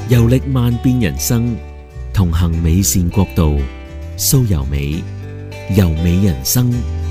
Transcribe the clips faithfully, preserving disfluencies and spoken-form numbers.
遊歷萬變人生，同行美善國度，蘇柔美，柔美人生。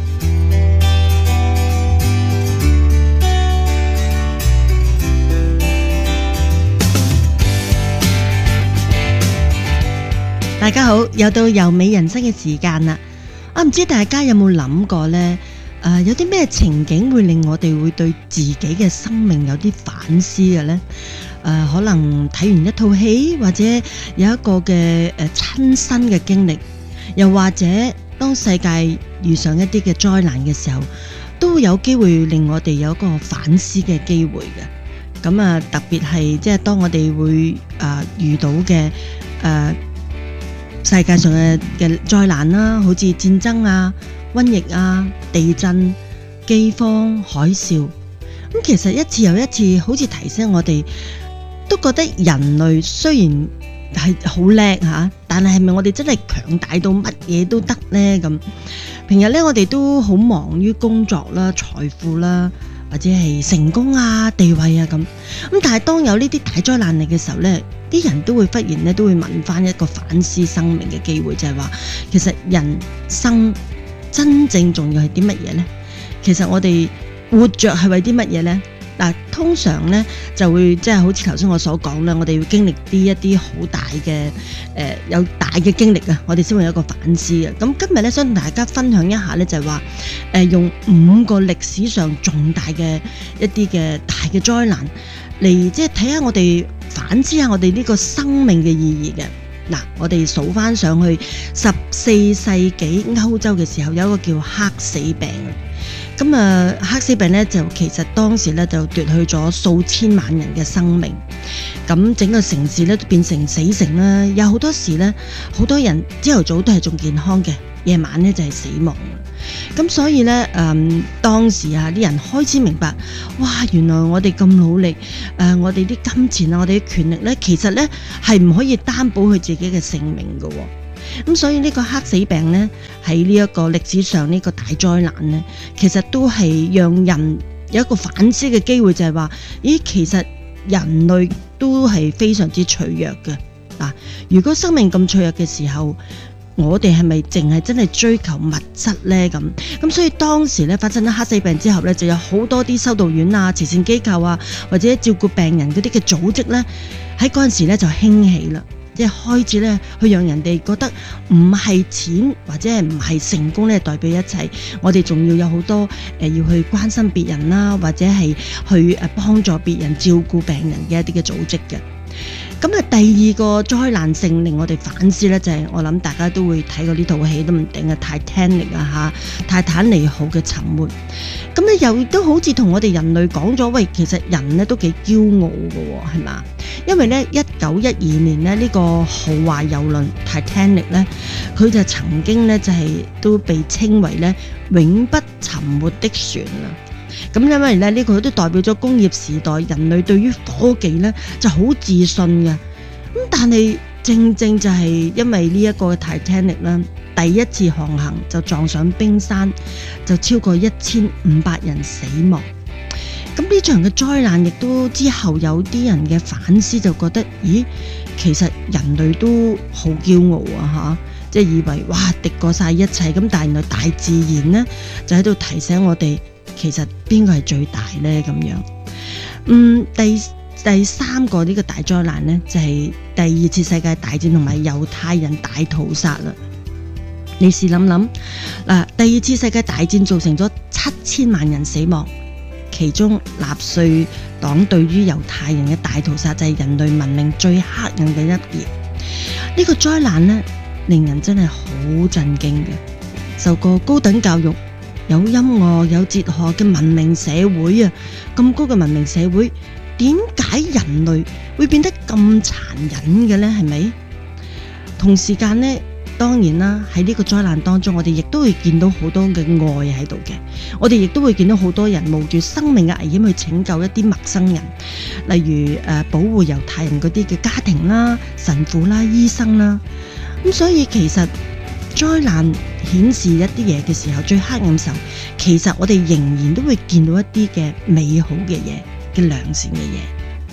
大家好，又到柔美人生嘅時間啦。我唔知大家有冇諗過呢？誒、呃，有啲咩情景會令我哋會對自己嘅生命有啲反思嘅呢？誒、呃，可能睇完一套戲，或者有一個嘅誒親身嘅經歷，又或者當世界遇上一啲嘅災難嘅時候，都有機會令我哋有一個反思嘅機會嘅。咁啊，特別係即係當我哋會誒、呃、遇到嘅誒。呃世界上嘅嘅災難啦，好似戰爭啊、瘟疫啊、地震、饑荒、海嘯，咁其實一次又一次，好似提醒我哋，都覺得人類雖然係好叻吓，但係係咪我哋真係強大到乜嘢都得呢？咁平日咧，我哋都好忙於工作啦、財富啦，或者係成功啊、地位啊咁。咁但係當有呢啲大災難嚟嘅時候咧，啲人都會忽然咧都會問翻一個反思生命嘅機會，就係話其實人生真正重要係啲乜嘢呢？其實我哋活着係為啲乜嘢呢？嗱，通常咧就會即係好似頭先我所講啦，我哋要經歷啲一啲好大嘅誒、呃、有大嘅經歷啊，我哋先會有一個反思嘅。咁今日咧想同大家分享一下咧，就係話誒用五個歷史上重大嘅一啲嘅大嘅災難嚟，即係睇下我哋反思下我哋呢個生命嘅意義嘅。嗱，我哋數翻上去十四世紀歐洲嘅時候，有一個叫黑死病。咁啊，黑死病咧就其實當時咧就奪去咗數千萬人嘅生命，咁整個城市咧都變成死城啦。有好多時咧，好多人朝頭早都係仲健康嘅，夜晚咧就係死亡。咁所以咧，誒、嗯、當時啊啲人開始明白，哇！原來我哋咁努力，誒、呃、我哋啲金錢啊，我哋啲權力咧，其實咧係唔可以擔保佢自己嘅性命㗎喎。咁所以呢個黑死病咧，喺呢一個歷史上呢個大災難咧，其實都係讓人有一個反思嘅機會，就係話，咦，其實人類都係非常之脆弱嘅。嗱，如果生命咁脆弱嘅時候，我哋係咪淨係真係追求物質呢？咁咁所以當時咧發生咗黑死病之後咧，就有好多啲修道院啊、慈善機構啊，或者照顧病人嗰啲嘅組織咧，喺嗰陣時咧就興起啦。即係開始咧，去讓人哋覺得唔係錢或者係唔係成功咧代表一切，我哋仲要有好多誒、呃、要去關心別人啦，或者係去誒幫助別人照顧病人嘅一啲嘅組織嘅。咁啊，第二個災難性令我哋反思咧，就係、是、我諗大家都會睇過呢套戲都唔定嘅 Titanic 啊嚇，泰坦尼克嘅沉沒。咁咧又都好似同我哋人類講咗，喂，其實人咧都幾驕傲嘅喎，係嘛？因為咧一九一二年咧呢、這個豪華遊輪 Titanic 咧，佢就曾經咧就係、是、都被稱為咧永不沉沒的船啊。咁因為咧呢個都代表咗工業時代人類對於科技咧就好自信嘅。咁但係正正就係因為呢一個 Titanic 啦，第一次航行就撞上冰山，就超過一千五百人死亡。咁呢場嘅災難亦都之後有啲人嘅反思，就覺得咦，其實人類都好驕傲啊吓，即係以為哇敵過晒一切。咁但係原來大自然呢，就喺度提醒我哋，其實邊個係最大呢？咁樣。嗯，第第三個呢個大災難呢，就係第二次世界大戰同埋猶太人大屠殺啦。你試諗諗嗱，第二次世界大戰造成咗七千萬人死亡。其中納粹黨對於猶太人嘅大屠殺就係人類文明最黑暗嘅一頁。呢個災難呢，令人真係好震驚嘅。受過高等教育、有音樂、有哲學嘅文明社會啊，咁高嘅文明社會，點解人類會變得咁殘忍嘅呢？係咪？同時間呢，當然啦，喺呢個災難當中，我哋亦都會見到好多嘅愛喺度嘅。我哋亦都會見到好多人冒住生命嘅危險去拯救一啲陌生人，例如誒、呃、保護猶太人嗰啲嘅家庭啦、神父啦、醫生啦。咁所以其實災難顯示一啲嘢嘅時候，最黑暗嘅時候，其實我哋仍然都會見到一啲嘅美好嘅嘢嘅良善嘅嘢。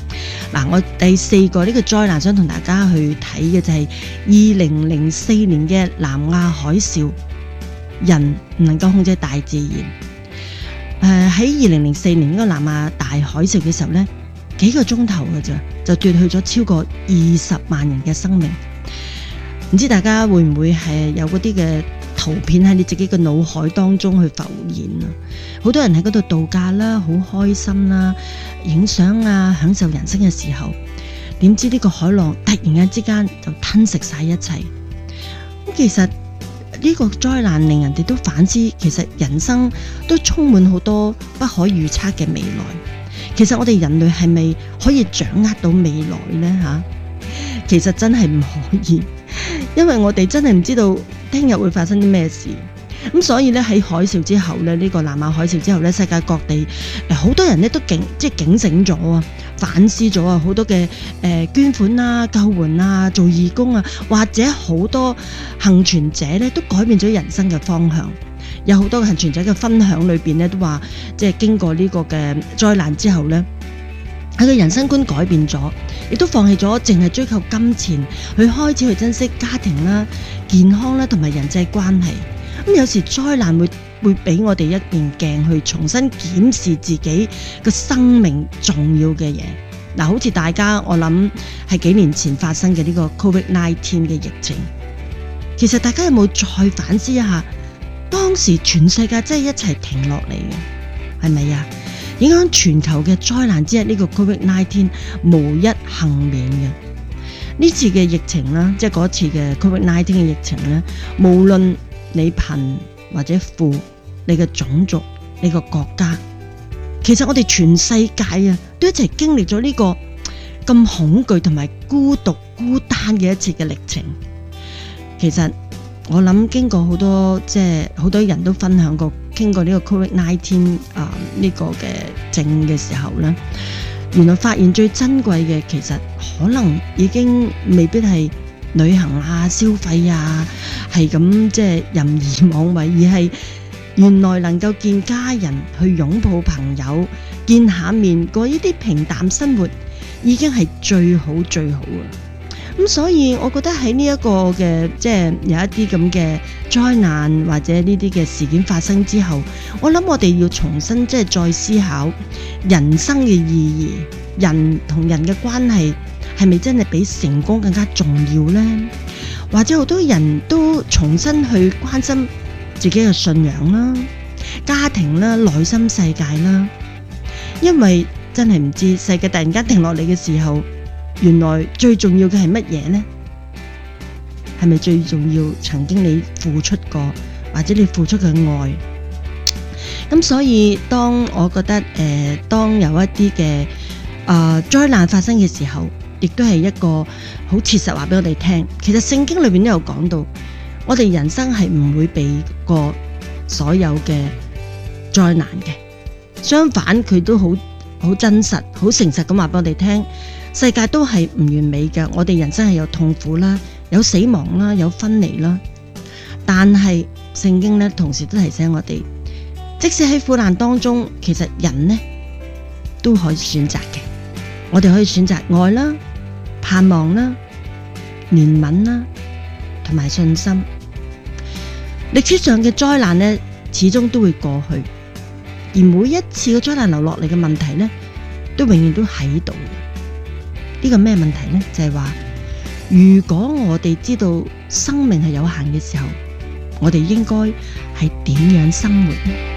嗱，我第四個呢個災難想同大家去睇嘅就係二零零四年嘅南亞海嘯，人唔能夠控制大自然。誒喺二零零四年呢個南亞大海嘯嘅時候呢，幾個鐘頭嘅咋就奪去咗超過二十萬人嘅生命。唔知大家會唔會係有嗰啲嘅圖片喺你自己嘅腦海當中去浮現啊？好多人喺嗰度度假啦，好開心啦，影相啊，享受人生嘅時候，點知呢個海浪突然間之間就吞噬晒一切。咁其實呢個災難令人哋都反思，其實人生都充滿好多不可預測嘅未來。其實我哋人類係咪可以掌握到未來呢？吓，其實真係唔可以。因為我哋真係唔知道聽日會發生啲咩事，咁所以咧喺海嘯之後咧，呢個南亞海嘯之後咧，世界各地誒好多人咧都警即係警醒咗啊，反思咗啊，好多嘅誒捐款啊、救援啊、做義工啊，或者好多幸存者咧都改變咗人生嘅方向。有好多幸存者嘅分享裏邊咧都話，即係經過呢個嘅災難之後咧，佢嘅人生觀改變咗，亦都放棄咗淨係追求金錢，去開始去珍惜家庭啦、健康啦同埋人際關係。咁有時災難會會俾我哋一面鏡去重新檢視自己嘅生命重要嘅嘢。嗱，好似大家我諗係幾年前發生嘅呢個 Covid 十九 嘅疫情，其實大家有冇再反思一下，當時全世界真係一齊停落嚟嘅，係咪啊？影響全球嘅災難之一，呢個 Covid 十九 無一幸免嘅。呢次嘅疫情啦，即係嗰次嘅 Covid 十九 嘅疫情咧，無論你貧或者富，你嘅種族、你個國家，其實我哋全世界啊，都一齊經歷咗呢個咁恐懼同埋孤獨、孤單嘅一次嘅歷程。其實我諗經過好多即係好多人都分享過。經過呢個 Covid 十九 啊呢個嘅症嘅時候咧，原來發現最珍貴嘅其實可能已經未必係旅行啊、消費啊，係咁即係任意妄為，而係原來能夠見家人、去擁抱朋友、見下面過呢啲平淡生活，已經係最好最好啊！咁所以我覺得喺呢一個嘅即係有一啲咁嘅災難或者呢啲嘅事件發生之後，我諗我哋要重新即係再思考人生嘅意義，人同人嘅關係係咪真係比成功更加重要呢？或者好多人都重新去關心自己嘅信仰啦、家庭啦、內心世界啦，因為真係唔知世界突然間停落嚟嘅時候，原來最重要嘅係乜嘢呢？係咪最重要曾經你付出過，或者你付出嘅愛？咁所以當我覺得誒、呃，當有一啲嘅誒災難發生嘅時候，亦都係一個好切實話俾我哋聽。其實聖經裏邊都有講到，我哋人生係唔會避過所有嘅災難嘅。相反，佢都好好真實、好誠實咁話俾我哋聽。世界都係唔完美嘅，我哋人生係有痛苦啦，有死亡啦，有分離啦。但係聖經咧，同時都提醒我哋，即使喺苦難當中，其實人呢都可以選擇嘅。我哋可以選擇愛啦、盼望啦、憐憫啦，同埋信心。歷史上嘅災難呢，始終都會過去，而每一次嘅災難流落嚟嘅問題呢，都永遠都喺度。呢個咩問題呢？就係話，如果我哋知道生命係有限嘅時候，我哋應該係點樣生活呢？